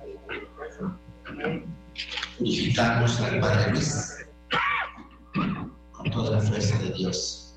Purificarnos al Padre Luis con toda la fuerza de Dios.